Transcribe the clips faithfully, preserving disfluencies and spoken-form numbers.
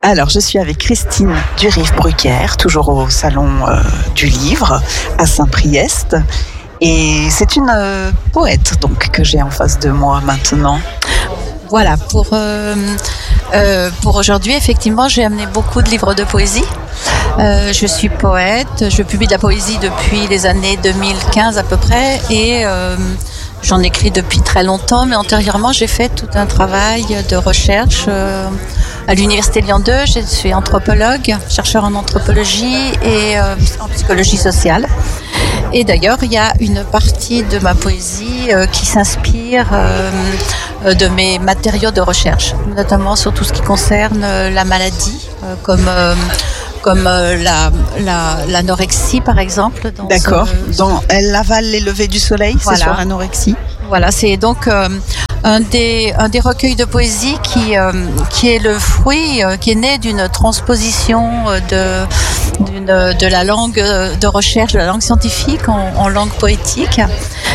Alors, je suis avec Christine Duriff-Bruckère, toujours au Salon euh, du Livre à Saint-Priest. Et c'est une euh, poète donc, que j'ai en face de moi maintenant. Voilà, pour, euh, euh, pour aujourd'hui, effectivement, j'ai amené beaucoup de livres de poésie. Euh, je suis poète, je publie de la poésie depuis les années deux mille quinze à peu près et euh, j'en écris depuis très longtemps, mais antérieurement, j'ai fait tout un travail de recherche euh, à l'Université Lyon deux. Je suis anthropologue, chercheur en anthropologie et euh, en psychologie sociale. Et d'ailleurs, il y a une partie de ma poésie euh, qui s'inspire euh, de mes matériaux de recherche, notamment sur tout ce qui concerne euh, la maladie, euh, comme, euh, comme euh, la, la, l'anorexie par exemple. Dans D'accord, ce... dans Elle avale les levées du soleil, voilà. C'est sur l'anorexie. Voilà, c'est donc euh, un, des, un des recueils de poésie qui, euh, qui est le fruit, euh, qui est né d'une transposition de, d'une, de la langue de recherche, de la langue scientifique en, en langue poétique.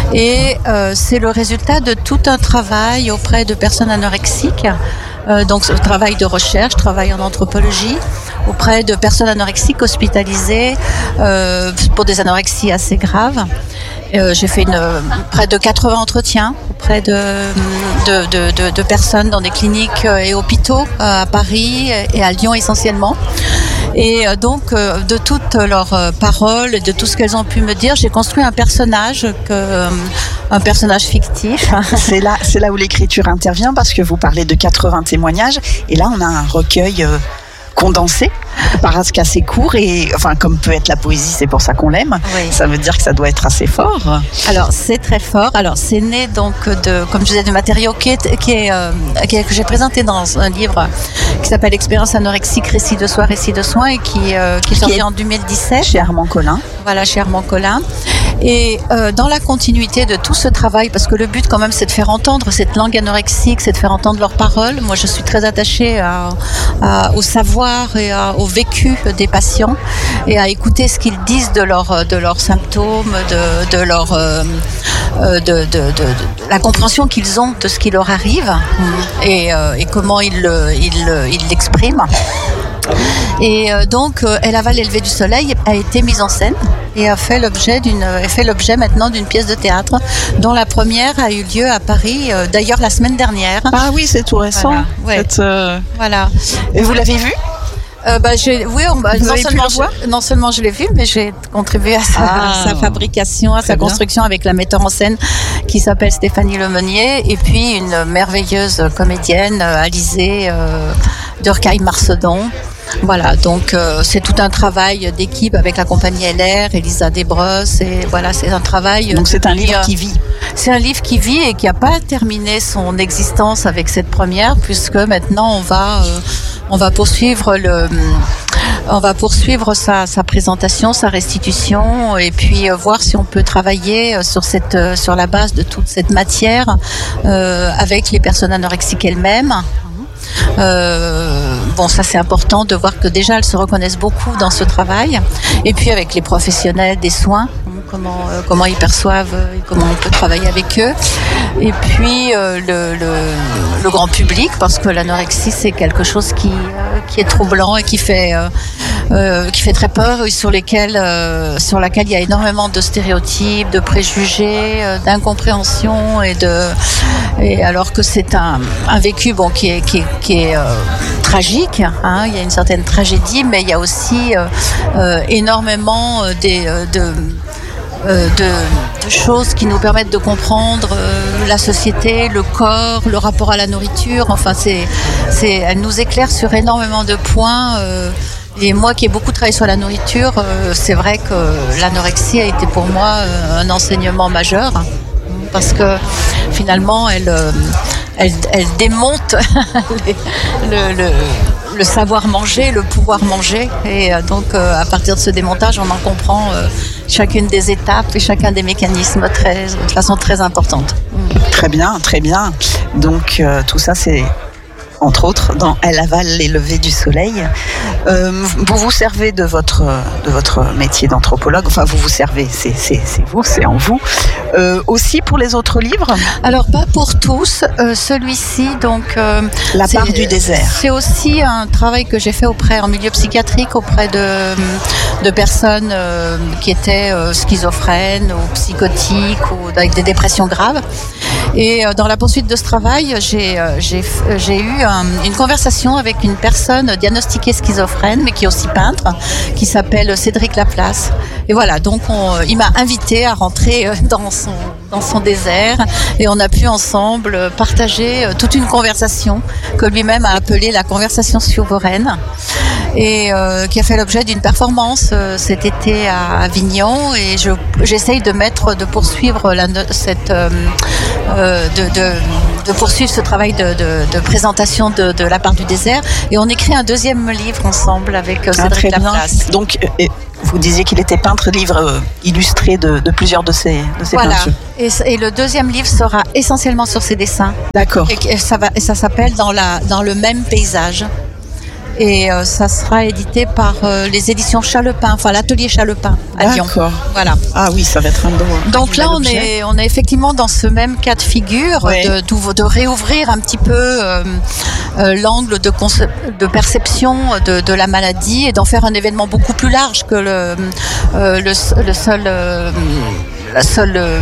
Et euh, c'est le résultat de tout un travail auprès de personnes anorexiques. Euh, donc, ce travail de recherche, travail en anthropologie, auprès de personnes anorexiques hospitalisées euh, pour des anorexies assez graves. Euh, j'ai fait une, près de quatre-vingts entretiens auprès de, de, de, de, de personnes dans des cliniques et hôpitaux à Paris et à Lyon essentiellement. Et donc, de toutes leurs paroles, de tout ce qu'elles ont pu me dire, j'ai construit un personnage, que, un personnage fictif. C'est là, c'est là où l'écriture intervient, parce que vous parlez de quatre-vingts témoignages, et là, on a un recueil euh, condensé, par assez court, et enfin, comme peut être la poésie, c'est pour ça qu'on l'aime. Oui. Ça veut dire que ça doit être assez fort. Alors, c'est très fort. Alors, c'est né donc de, comme je disais, de matériaux qui est, qui est, euh, qui est, que j'ai présenté dans un livre qui s'appelle Expérience anorexique, récit de soi, récit de soins, et qui, euh, qui est sorti qui est en deux mille dix-sept. Chez Armand Collin. Voilà, chez Armand Collin. Et euh, dans la continuité de tout ce travail, parce que le but quand même c'est de faire entendre cette langue anorexique, c'est de faire entendre leurs paroles. Moi je suis très attachée à, à, au savoir et à, au vécu des patients et à écouter ce qu'ils disent de, leur, de leurs symptômes, de, de, leur, euh, de, de, de, de la compréhension qu'ils ont de ce qui leur arrive et, euh, et comment ils, ils, ils l'expriment. Et euh, donc, euh, Elle avale les levées du soleil a été mise en scène et a fait l'objet d'une, a fait l'objet maintenant d'une pièce de théâtre dont la première a eu lieu à Paris, euh, d'ailleurs la semaine dernière. Ah oui, c'est tout récent. Voilà. Ouais. Cette, euh... voilà. Et vous l'avez vu ? Euh, bah, j'ai, oui, on, bah, non, seulement je, non seulement je l'ai vu, mais j'ai contribué à sa, ah, sa fabrication, à sa bien. construction avec la metteur en scène qui s'appelle Stéphanie Lemonnier et puis une merveilleuse comédienne, Alizée euh, Durkheim-Marcedon. Voilà, donc euh, c'est tout un travail d'équipe avec la compagnie L R, Elisa Desbrosses, et voilà, c'est un travail. Donc c'est un livre euh, qui vit. C'est un livre qui vit et qui n'a pas terminé son existence avec cette première, puisque maintenant on va, euh, on va poursuivre le, on va poursuivre sa, sa présentation, sa restitution, et puis euh, voir si on peut travailler sur cette, euh, sur la base de toute cette matière euh, avec les personnes anorexiques elles-mêmes. Euh, bon, ça c'est important de voir que déjà elles se reconnaissent beaucoup dans ce travail, et puis avec les professionnels des soins, comment euh, comment ils perçoivent et comment on peut travailler avec eux, et puis euh, le, le le grand public, parce que l'anorexie c'est quelque chose qui euh, qui est troublant et qui fait euh, euh, qui fait très peur, et sur lesquels euh, sur laquelle il y a énormément de stéréotypes, de préjugés, euh, d'incompréhension, et de et alors que c'est un un vécu bon qui est qui est qui est euh, tragique, hein, il y a une certaine tragédie, mais il y a aussi euh, euh, énormément euh, des, euh, de, euh, de, de choses qui nous permettent de comprendre euh, la société, le corps, le rapport à la nourriture. Enfin, c'est, c'est, elle nous éclaire sur énormément de points. Euh, et moi qui ai beaucoup travaillé sur la nourriture, euh, c'est vrai que l'anorexie a été pour moi euh, un enseignement majeur, parce que finalement, elle... Euh, Elle, elle démonte les, le, le, le savoir manger, le pouvoir manger. Et donc, euh, à partir de ce démontage, on en comprend euh, chacune des étapes et chacun des mécanismes très, de façon très importante. Très bien, très bien. Donc, euh, tout ça, c'est entre autres, dans Elle avale les levées du soleil. Euh, vous vous servez de votre, de votre métier d'anthropologue, enfin vous vous servez, c'est, c'est, c'est vous, c'est en vous, euh, aussi pour les autres livres? Alors pas pour tous, euh, celui-ci, donc... Euh, La part du désert. C'est aussi un travail que j'ai fait auprès, en milieu psychiatrique, auprès de, de personnes euh, qui étaient euh, schizophrènes ou psychotiques ou avec des dépressions graves. Et euh, dans la poursuite de ce travail, j'ai, euh, j'ai, j'ai eu un, une conversation avec une personne diagnostiquée schizophrène, mais qui est aussi peintre, qui s'appelle Cédric Laplace. Et voilà, donc on, il m'a invité à rentrer dans son, dans son désert et on a pu ensemble partager toute une conversation que lui-même a appelée la conversation souveraine et euh, qui a fait l'objet d'une performance euh, cet été à Avignon. Et je, j'essaye de mettre, de poursuivre la, cette, euh, de, de, de poursuivre ce travail de, de, de présentation de, de La part du désert. Et on écrit un deuxième livre ensemble avec Cédric ah, Laplace. Donc, euh, vous disiez qu'il était peintre, livre euh, illustré de, de plusieurs de ses, de ses voilà. peintures. Et, et le deuxième livre sera essentiellement sur ses dessins. D'accord. Et, et, ça, va, et ça s'appelle dans, la, dans le même paysage. Et euh, ça sera édité par euh, les éditions Chalepin, enfin l'atelier Chalepin à Lyon. D'accord. Voilà. Ah oui, ça va être un beau. Donc là, on est, on est effectivement dans ce même cas de figure, ouais. de, de, de réouvrir un petit peu euh, euh, l'angle de, conce- de perception de, de la maladie et d'en faire un événement beaucoup plus large que le, euh, le, le seul, euh, la seule. Euh,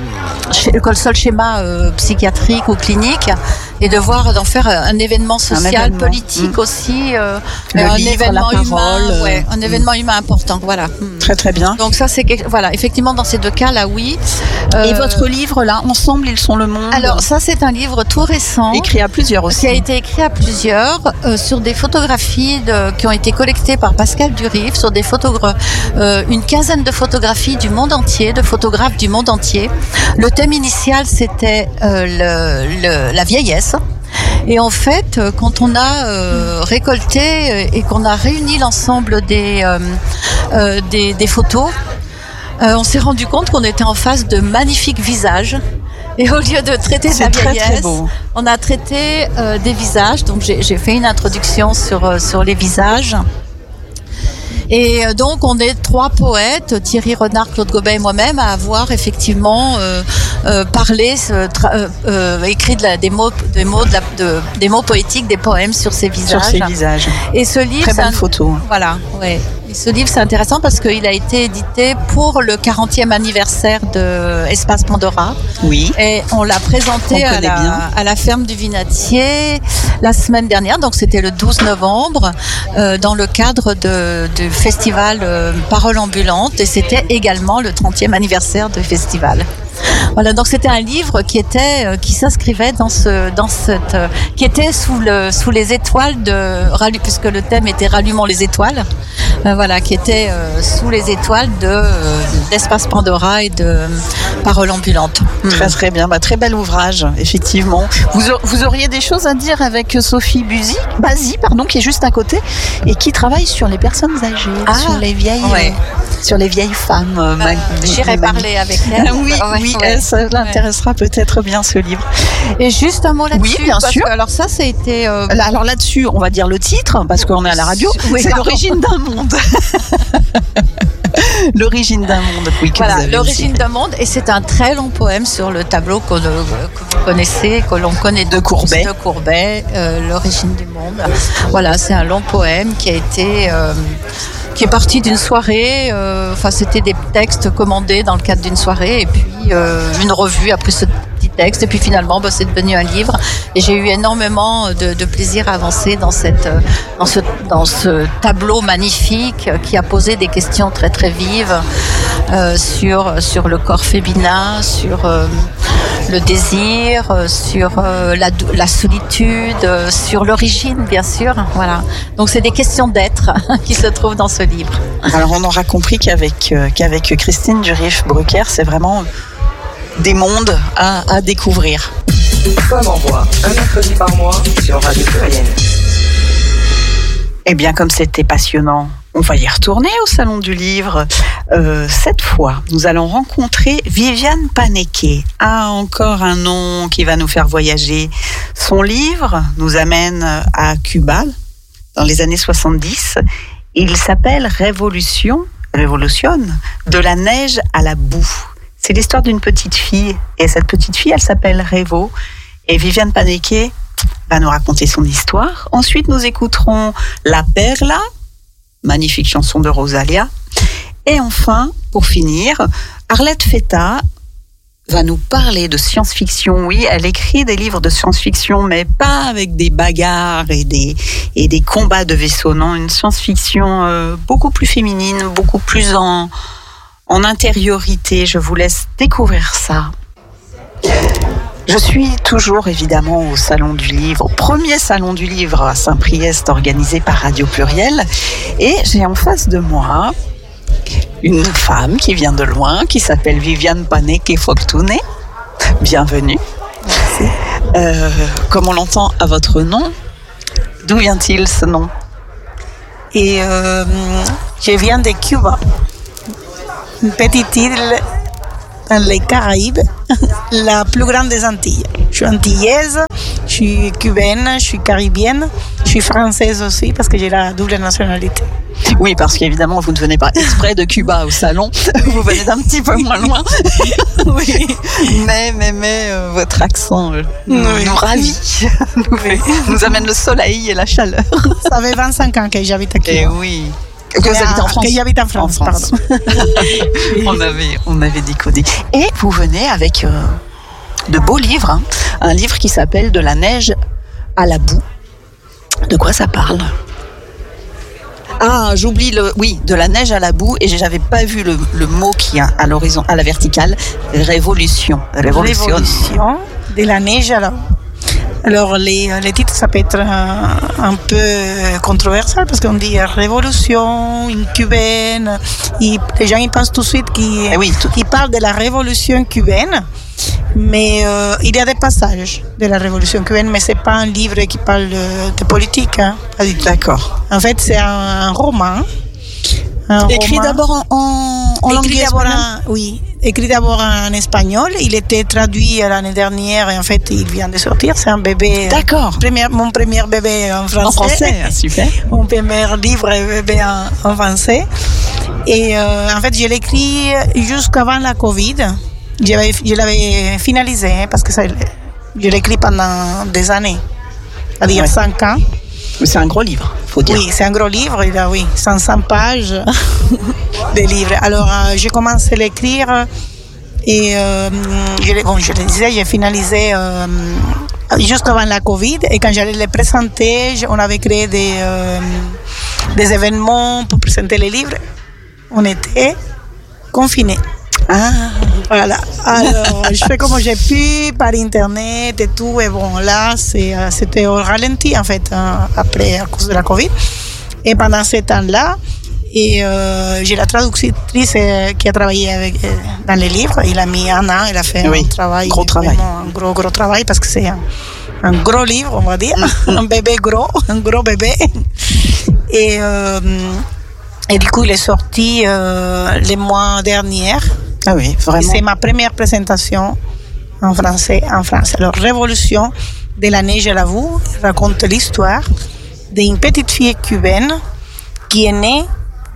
le seul schéma euh, psychiatrique ou clinique, et de voir d'en faire un événement social, un événement. politique mmh. aussi, euh, un livre, événement la humain, parole, ouais, un mmh. événement humain important, voilà. Mmh. Très très bien. Donc ça c'est voilà, effectivement dans ces deux cas là, oui. Euh, et votre livre là, Ensemble ils sont le monde. Alors ça c'est un livre tout récent, écrit à plusieurs aussi, qui a été écrit à plusieurs euh, sur des photographies de, qui ont été collectées par Pascal Durif, sur des photographes, euh, une quinzaine de photographies du monde entier, de photographes du monde entier. Le thème initial, c'était euh, le, le, la vieillesse. Et en fait, quand on a euh, récolté et qu'on a réuni l'ensemble des, euh, euh, des, des photos, euh, on s'est rendu compte qu'on était en face de magnifiques visages. Et au lieu de traiter de la vieillesse, très, très on a traité euh, des visages. Donc j'ai, j'ai fait une introduction sur, sur les visages. Et donc on est trois poètes, Thierry Renard, Claude Gobet et moi-même, à avoir effectivement euh, euh, parlé, tra- euh, écrit de la, des mots, des mots, de la, de, des mots poétiques, des poèmes sur ces visages. Sur ces visages. Et ce livre, très belle un, photo. Voilà, ouais. Et ce livre c'est intéressant parce qu'il a été édité pour le quarantième anniversaire de Espace Pandora. Oui. Et on l'a présenté on à, la, à la ferme du Vinatier la semaine dernière, donc c'était le douze novembre, euh, dans le cadre de, du festival euh, Parole ambulante, et c'était également le trentième anniversaire du festival. Voilà, donc c'était un livre qui était, euh, qui s'inscrivait dans ce, dans cette, euh, qui était sous le, sous les étoiles de, puisque le thème était Rallumons les étoiles. Euh, voilà, qui était euh, sous les étoiles de euh, d'Espace Pandora et de euh, Parole ambulante. Très très bien, bah, très bel ouvrage, effectivement. Vous, a, vous auriez des choses à dire avec Sophie Buzy, Bazy, pardon, qui est juste à côté et qui travaille sur les personnes âgées, ah, sur les vieilles, ouais. euh, sur les vieilles femmes. Euh, euh, J'irai parler avec elle. oui, ouais, oui, ouais. ça l'intéressera ouais. peut-être bien ce livre. Et juste un mot là-dessus. Oui, bien sûr. Que, alors ça, ça a été. Euh... Alors là-dessus, on va dire le titre parce qu'on est à la radio. Oui, c'est pardon. L'origine d'un monde. L'origine d'un monde, oui. Que voilà, vous avez l'origine aussi. d'un monde, et c'est un très long poème sur le tableau que, que vous connaissez, que l'on connaît de Courbet. De Courbet, euh, l'origine du monde. Voilà, c'est un long poème qui a été. Euh, qui est parti d'une soirée, euh, enfin c'était des textes commandés dans le cadre d'une soirée, et puis euh, une revue après ce petit texte, et puis finalement bah, c'est devenu un livre, et j'ai eu énormément de, de plaisir à avancer dans, cette, dans, ce, dans ce tableau magnifique qui a posé des questions très très vives euh, sur, sur le corps féminin, sur euh, le désir, sur euh, la, la solitude, sur l'origine bien sûr, voilà. Donc c'est des questions d'être qui se trouvent dans ce livre. Alors on aura compris qu'avec, euh, qu'avec Christine Durif-Brucker, c'est vraiment des mondes à, à découvrir. Femme en voix, un mercredi par mois sur Radio Pluriel. Eh bien, comme c'était passionnant On va y retourner au Salon du Livre. Euh, cette fois, nous allons rencontrer Viviane Paneque. Ah, encore un nom qui va nous faire voyager. Son livre nous amène à Cuba, dans les années soixante-dix. Il s'appelle Révolution, Révolution, de la neige à la boue. C'est l'histoire d'une petite fille. Et cette petite fille, elle s'appelle Révo. Et Viviane Paneque va nous raconter son histoire. Ensuite, nous écouterons La Perla, magnifique chanson de Rosalia. Et enfin, pour finir, Arlette Feta va nous parler de science-fiction. Oui, elle écrit des livres de science-fiction, mais pas avec des bagarres et des, et des combats de vaisseaux. Non, une science-fiction euh, beaucoup plus féminine, beaucoup plus en, en intériorité. Je vous laisse découvrir ça. Je suis toujours évidemment au Salon du Livre, au premier Salon du Livre à Saint-Priest organisé par Radio Pluriel. Et j'ai en face de moi une femme qui vient de loin, qui s'appelle Viviane Paneque Fortuné. Bienvenue. Merci. Euh, comme on l'entend à votre nom, d'où vient-il ce nom? Et euh, je viens de Cuba, une petite île dans les Caraïbes, la plus grande des Antilles. Je suis antillaise, je suis cubaine, je suis caribéenne, je suis française aussi parce que j'ai la double nationalité. Oui, parce qu'évidemment, vous ne venez pas exprès de Cuba au salon, vous venez d'un petit peu moins loin. Oui. Mais, mais, mais, euh, votre accent euh, nous, oui. nous ravit, nous, oui. nous amène le soleil et la chaleur. Ça fait vingt-cinq ans que j'habite à Cuba. Et oui. Que vous habitez en France. Que j'habite en France, en France. Pardon. on, avait, on avait décodé. Et vous venez avec euh, de beaux livres. Hein. Un livre qui s'appelle De la neige à la boue. De quoi ça parle? Ah, j'oublie le... Oui, de la neige à la boue. Et j'avais pas vu le, le mot qui a à l'horizon, à la verticale. Révolution. Révolution. Révolution de la neige à la boue. Alors, les, les titres, ça peut être un, un peu controversal parce qu'on dit révolution, une cubaine. Et les gens ils pensent tout de suite qu'ils eh oui, tout... qu'ils parlent de la révolution cubaine. Mais euh, il y a des passages de la révolution cubaine, mais ce n'est pas un livre qui parle de, de politique. Hein, D'accord. En fait, c'est un, un roman. Un écrit roman. d'abord en, en, en langue espagnole. Oui, écrit d'abord en espagnol. Il était traduit l'année dernière et en fait, il vient de sortir. C'est un bébé. D'accord. Premier, mon premier bébé en français. En français, super. Mon premier livre bébé en, en français. Et euh, en fait, je l'ai écrit jusqu'avant la Covid. Je l'avais, je l'avais finalisé hein, parce que ça, je l'ai écrit pendant des années, c'est-à-dire ouais. cinq ans. Mais c'est un gros livre, faut dire. Oui, c'est un gros livre, il a oui, cinq cents pages de livres. Alors, euh, j'ai commencé à l'écrire et euh, je, bon, je le disais, j'ai finalisé euh, juste avant la Covid et quand j'allais le présenter, on avait créé des, euh, des événements pour présenter les livres. On était confinés. Ah, voilà. Alors, je fais comme j'ai pu par internet et tout. Et bon, là, c'est, c'était au ralenti en fait, hein, après à cause de la Covid. Et pendant ce temps-là, et euh, j'ai la traductrice euh, qui a travaillé avec, euh, dans les livres. Il a mis un an, elle a fait oui, un travail, gros travail, un gros gros travail parce que c'est un, un gros livre, on va dire, un bébé gros, un gros bébé. Et euh, et du coup, il est sorti euh, les mois derniers. Ah oui, vraiment. C'est ma première présentation en français en France. Alors, Révolution de la neige à la boue raconte l'histoire d'une petite fille cubaine qui est née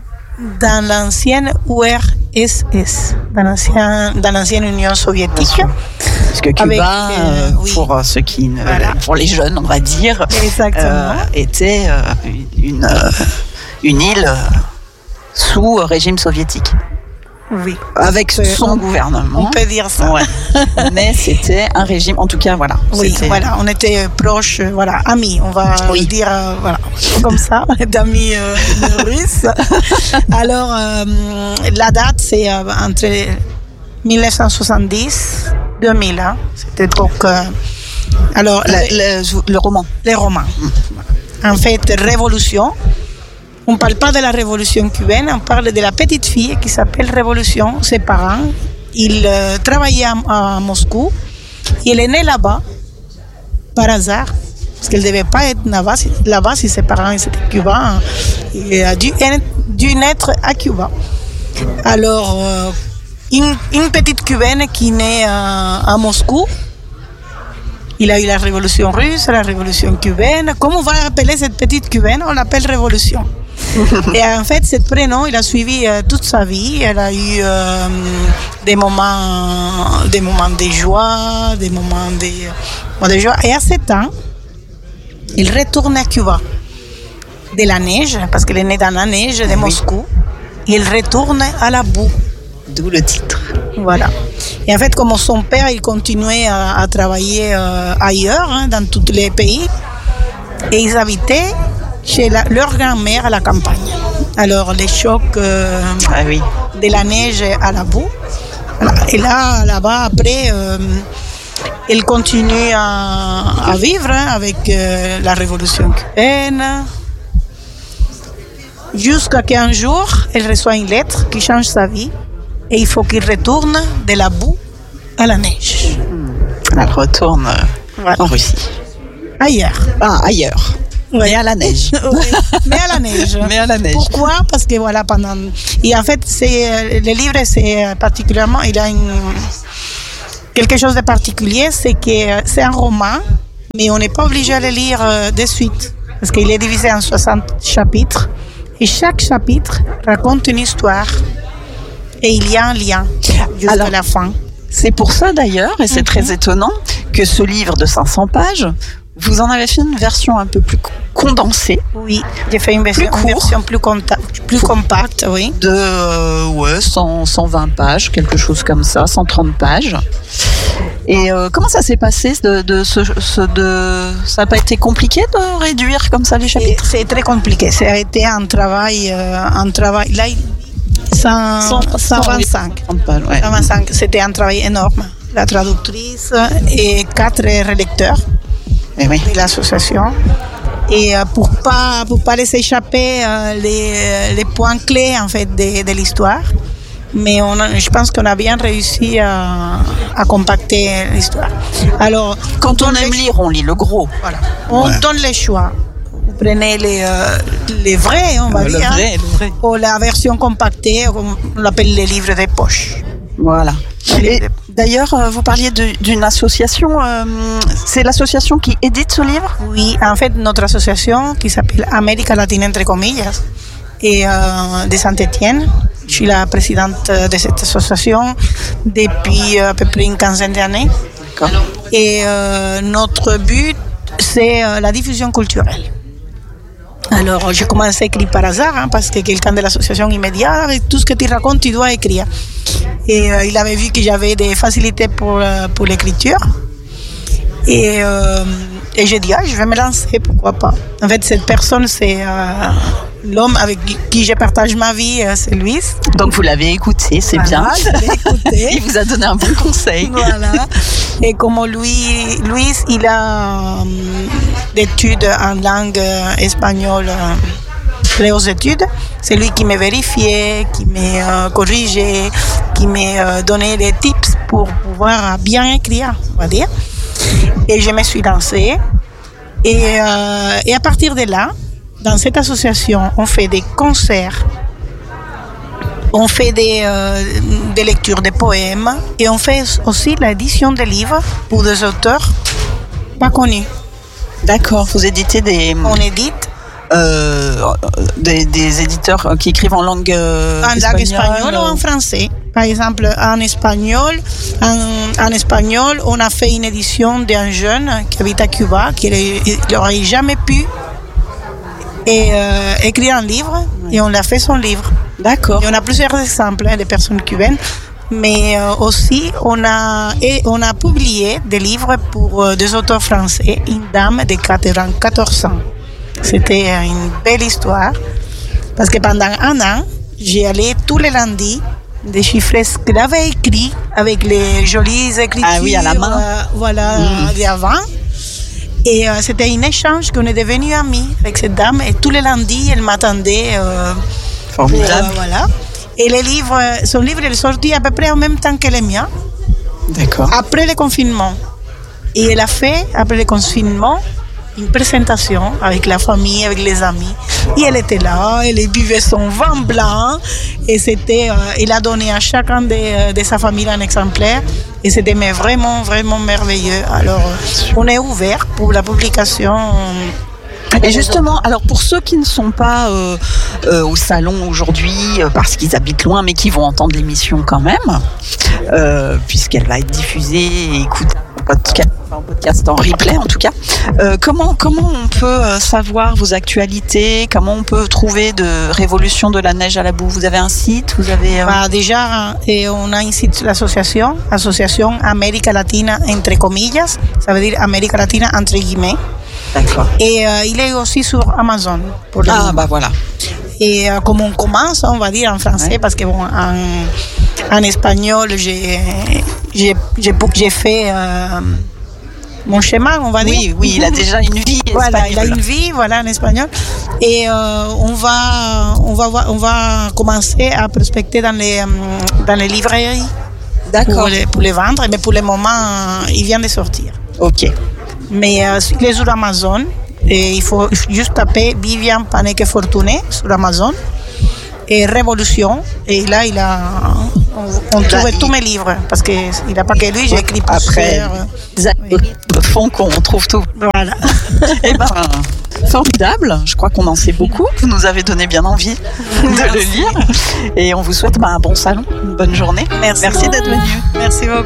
dans l'ancienne U R S S, dans l'ancienne, dans l'ancienne Union soviétique. Parce que Cuba, avec, euh, oui. pour ceux qui, ne, voilà. pour les jeunes, on va dire, euh, était euh, une, euh, une île euh, sous régime soviétique. Oui. Avec son on, gouvernement. On peut dire ça. Ouais. Mais c'était un régime, en tout cas, voilà. Oui, c'était... voilà, on était proches, voilà, amis, on va oui. dire, euh, voilà, comme ça, d'amis euh, russes. Alors, euh, la date, c'est euh, entre dix-neuf cent soixante-dix et deux mille, hein, cette époque. Euh, alors, le, le, le roman. Les romans. Mmh. En fait, révolution. On ne parle pas de la révolution cubaine, on parle de la petite fille qui s'appelle Révolution. Ses parents, ils euh, travaillaient à, à Moscou. Et elle est née là-bas, par hasard. parce qu'elle ne devait pas être là-bas, là-bas si ses parents étaient cubains. Il a dû, dû naître à Cuba. Alors, euh, une, une petite cubaine qui naît à, à Moscou. Il a eu la révolution russe, la révolution cubaine. Comment on va appeler cette petite cubaine? On l'appelle révolution. Et en fait, ce prénom, il a suivi euh, toute sa vie. Elle a eu euh, des moments, des moments de joie, des moments de, de joie. Et à sept ans, il retourne à Cuba. De la neige, parce qu'elle est née dans la neige de Moscou. Il retourne à la boue. D'où le titre. Voilà. Et en fait, comme son père, il continuait à, à travailler euh, ailleurs, hein, dans tous les pays, et ils habitaient chez la, leur grand-mère à la campagne. Alors, les chocs euh, ah oui. de la neige à la boue. Voilà. Et là, là-bas, après, euh, elle continue à, à vivre hein, avec euh, la révolution cubaine. Jusqu'à qu'un jour, elle reçoit une lettre qui change sa vie. Et il faut qu'il retourne de la boue à la neige. Elle retourne voilà. en Russie. Ailleurs. Ah, ailleurs. Ouais. Mais à la neige. Oui, mais à la neige. Mais à la neige. Pourquoi? Parce que voilà, pendant... Et en fait, c'est... le livre, c'est particulièrement... Il a une... quelque chose de particulier, c'est que c'est un roman, mais on n'est pas obligé de le lire de suite. Parce qu'il est divisé en soixante chapitres. Et chaque chapitre raconte une histoire. Et il y a un lien jusqu'à la fin. C'est pour ça d'ailleurs, et c'est mm-hmm. très étonnant, que ce livre de cinq cents pages, vous en avez fait une version un peu plus condensée. Oui, j'ai fait une version plus, une version plus, conta- plus compacte, oui. De euh, ouais, cent, cent vingt pages, quelque chose comme ça, cent trente pages. Et euh, comment ça s'est passé de, de ce, ce, de... Ça n'a pas été compliqué de réduire comme ça les chapitres? C'est, c'est très compliqué, ça a été un travail... Euh, un travail là, cent, cent vingt-cinq. Ouais. cent vingt-cinq. C'était un travail énorme. La traductrice et quatre relecteurs et oui. de l'association. Et pour pas pour pas laisser échapper les, les points clés en fait de, de l'histoire. Mais on a, je pense qu'on a bien réussi à, à compacter l'histoire. Alors, quand on aime lire, on lit le gros. Voilà. On ouais. donne les choix. Vous prenez les, euh, les vrais, on va le dire, vrai, le vrai. Ou la version compactée, on l'appelle les livres de poche. Voilà. Et d'ailleurs, vous parliez de, d'une association, euh, c'est l'association qui édite ce livre? Oui, en fait, notre association qui s'appelle América Latina entre comillas, et euh, de Saint-Étienne. Je suis la présidente de cette association depuis à peu près une quinzaine d'années. D'accord. Et euh, notre but, c'est euh, la diffusion culturelle. Alors, j'ai commencé à écrire par hasard, hein, parce que quelqu'un de l'association il m'a dit « Ah, avec tout ce que tu racontes, tu dois écrire ». Et euh, il avait vu que j'avais des facilités pour, euh, pour l'écriture. Et, euh, et j'ai dit « Ah, je vais me lancer, pourquoi pas ». En fait, cette personne, c'est euh, l'homme avec qui je partage ma vie, euh, c'est Louis. Donc, vous l'avez écouté, c'est voilà, bien. Je l'ai écouté. Il vous a donné un bon conseil. Voilà. Et comme Louis, Louis il a euh, des études en langue euh, espagnole, euh, très hautes études, c'est lui qui m'a vérifié, qui m'a euh, corrigé, qui m'a euh, donné des tips pour pouvoir bien écrire, on va dire. Et je me suis lancée. Et, euh, et à partir de là, dans cette association, on fait des concerts, on fait des, euh, des lectures de poèmes et on fait aussi l'édition de livres pour des auteurs pas connus. D'accord, vous éditez des... On édite euh, des, des éditeurs qui écrivent en langue euh, en espagnole, langue espagnole ou en français. Par exemple, en espagnol, en, en espagnol, on a fait une édition d'un jeune qui habite à Cuba, qui n'aurait jamais pu et, euh, écrire un livre, et on l'a fait son livre. D'accord. Et on a plusieurs exemples hein, de personnes cubaines, mais euh, aussi on a, et on a publié des livres pour euh, des auteurs français, une dame de quatre-vingt-quatorze ans. C'était une belle histoire, parce que pendant un an, j'y allais tous les lundis déchiffrer ce qu'elle avait écrit avec les jolies écritures ah oui, à la main. Euh, voilà, mmh. d'avant. Et euh, c'était un échange qu'on est devenus amis avec cette dame. Et tous les lundis, elle m'attendait. Euh, Formidable. Pour, euh, voilà. Et les livres, son livre est sorti à peu près en même temps que le mien. D'accord. Après le confinement. Et elle a fait, après le confinement, une présentation avec la famille, avec les amis. Et elle était là, elle buvait son vin blanc et c'était, euh, il a donné à chacun de, de sa famille un exemplaire et c'était mais vraiment, vraiment merveilleux. Alors, on est ouvert pour la publication. Et justement, alors pour ceux qui ne sont pas euh, euh, au salon aujourd'hui euh, parce qu'ils habitent loin mais qui vont entendre l'émission quand même, euh, puisqu'elle va être diffusée et écoutée en podcast, en podcast en replay en tout cas, euh, comment, comment on peut euh, savoir vos actualités, comment on peut trouver de Révolution de la neige à la boue? Vous avez un site, vous avez... Euh... Bah, déjà, eh, on a un site, l'association, Association América Latina entre comillas, ça veut dire América Latina entre guillemets. D'accord. Et euh, il est aussi sur Amazon. Pour ah, moment. Bah voilà. Et euh, comme on commence, on va dire en français, ouais. Parce que bon, en, en espagnol, j'ai, j'ai, j'ai, j'ai fait euh, mon chemin, on va dire. Oui, oui, il a déjà une vie espagnole. Voilà, il a une vie, voilà, en espagnol. Et euh, on, va, on, va, on va commencer à prospecter dans les, dans les librairies. D'accord. Pour les, pour les vendre, mais pour le moment, il vient de sortir. Ok. Mais euh, il est sur Amazon et il faut juste taper Vivian Paneque Fortuné sur Amazon et Révolution et là il a on, on trouve là, tous il... mes livres parce que il n'a pas que lui, j'ai écrit plusieurs. Après, les algorithmes oui. font qu'on trouve tout. Voilà. Et ben, formidable, je crois qu'on en sait beaucoup. Vous nous avez donné bien envie de Merci. le lire et on vous souhaite ben, un bon salon, une bonne journée. Merci, Merci d'être venu. Merci beaucoup.